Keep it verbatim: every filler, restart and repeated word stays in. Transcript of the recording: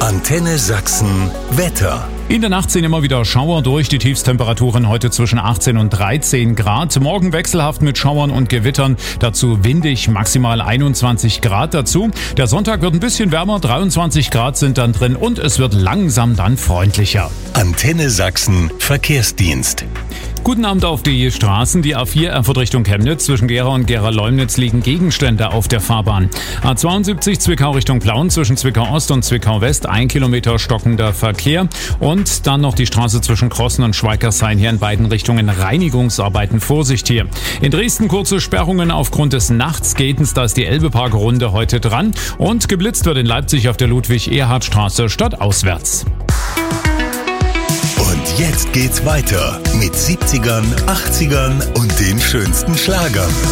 Antenne Sachsen Wetter. In der Nacht ziehen immer wieder Schauer durch, die Tiefstemperaturen heute zwischen achtzehn und dreizehn Grad. Morgen wechselhaft mit Schauern und Gewittern, dazu windig, maximal einundzwanzig Grad dazu. Der Sonntag wird ein bisschen wärmer, dreiundzwanzig Grad sind dann drin und es wird langsam dann freundlicher. Antenne Sachsen Verkehrsdienst. Guten Abend auf die Straßen. Die A vier Erfurt Richtung Chemnitz. Zwischen Gera und Gera-Leumnitz liegen Gegenstände auf der Fahrbahn. A zweiundsiebzig Zwickau Richtung Plauen. Zwischen Zwickau Ost und Zwickau West ein Kilometer stockender Verkehr. Und dann noch die Straße zwischen Krossen und Schweigershain. Hier in beiden Richtungen Reinigungsarbeiten. Vorsicht hier. In Dresden kurze Sperrungen aufgrund des Nachtsgatens. Da ist die Elbe-Park-Runde heute dran. Und geblitzt wird in Leipzig auf der Ludwig-Erhard-Straße stadtauswärts. Und jetzt geht's weiter mit siebzigern, achtzigern und den schönsten Schlagern.